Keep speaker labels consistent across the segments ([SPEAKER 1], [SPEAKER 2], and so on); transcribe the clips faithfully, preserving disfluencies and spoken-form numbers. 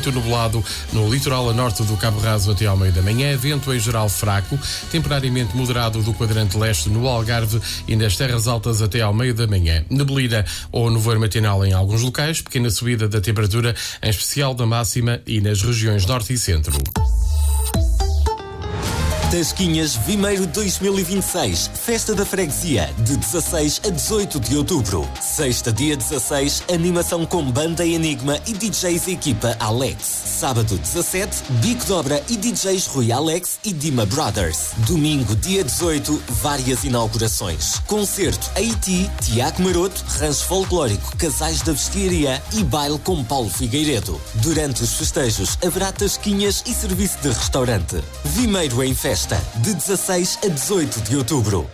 [SPEAKER 1] muito nublado no litoral a norte do Cabo Raso até ao meio da manhã. Vento em geral fraco, temporariamente moderado do quadrante leste no Algarve e nas terras altas até ao meio da manhã. Neblina ou nevoeiro matinal em alguns locais, pequena subida da temperatura, em especial da máxima e nas regiões norte e centro.
[SPEAKER 2] Tasquinhas Vimeiro dois mil e vinte e seis, Festa da Freguesia, de dezasseis a dezoito de outubro. Sexta, dia dezasseis, animação com Banda Enigma e D Js equipa Alex. Sábado, dezassete, Bico de Obra e D Js Rui Alex e Dima Brothers. Domingo, dia dezoito, várias inaugurações. Concerto Haiti, Tiago Maroto, Rancho Folclórico, Casais da Vestiaria e baile com Paulo Figueiredo. Durante os festejos, haverá tasquinhas e serviço de restaurante. Vimeiro em festa, de dezasseis a dezoito de outubro.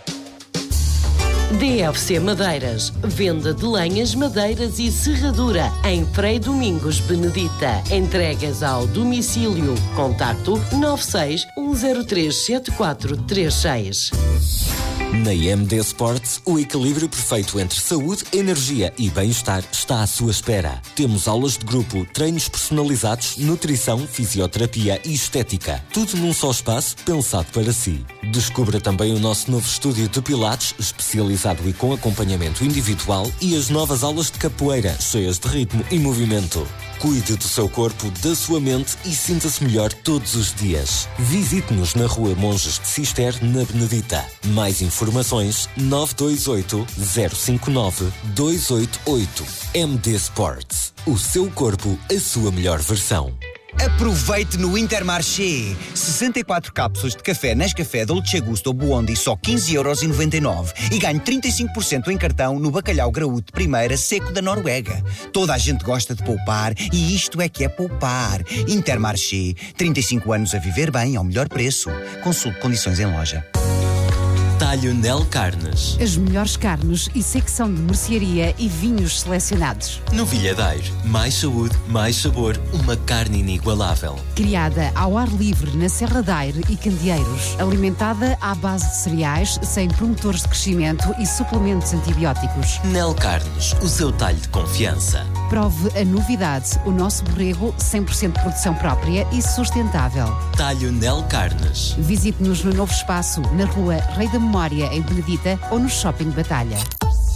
[SPEAKER 3] D F C Madeiras, venda de lenhas, madeiras e serradura em Frei Domingos Benedita. Entregas ao domicílio. Contacto nove seis um zero três sete quatro três seis.
[SPEAKER 2] Na M D Sports, o equilíbrio perfeito entre saúde, energia e bem-estar está à sua espera. Temos aulas de grupo, treinos personalizados, nutrição, fisioterapia e estética. Tudo num só espaço, pensado para si. Descubra também o nosso novo estúdio de pilates, especializado e com acompanhamento individual, e as novas aulas de capoeira, cheias de ritmo e movimento. Cuide do seu corpo, da sua mente e sinta-se melhor todos os dias. Visite-nos na Rua Monges de Cister, na Benedita. Mais informações nove dois oito zero cinco nove dois oito oito. M D Sports. O seu corpo, a sua melhor versão.
[SPEAKER 4] Aproveite no Intermarché. sessenta e quatro cápsulas de café Nescafé Dolce Gusto ou Buondi, só quinze euros e noventa e nove. E ganhe trinta e cinco por cento em cartão no bacalhau graúdo primeira seco da Noruega. Toda a gente gosta de poupar e isto é que é poupar. Intermarché. trinta e cinco anos a viver bem ao melhor preço. Consulte condições em loja.
[SPEAKER 2] Talho Nel Carnes.
[SPEAKER 5] As melhores carnes e secção de mercearia e vinhos selecionados.
[SPEAKER 2] Novilhadeiro. Mais saúde, mais sabor. Uma carne inigualável.
[SPEAKER 5] Criada ao ar livre na Serra da Aire e Candeeiros. Alimentada à base de cereais, sem promotores de crescimento e suplementos antibióticos.
[SPEAKER 2] Nel Carnes. O seu talho de confiança.
[SPEAKER 5] Prove a novidade. O nosso borrego cem por cento de produção própria e sustentável.
[SPEAKER 2] Talho Nel Carnes.
[SPEAKER 5] Visite-nos no novo espaço, na rua Rei da Memória, em Benedita, ou no Shopping Batalha.